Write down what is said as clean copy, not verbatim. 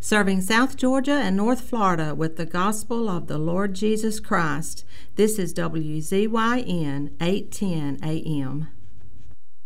serving South Georgia and North Florida with the gospel of the Lord Jesus Christ. This is WZYN 810 AM.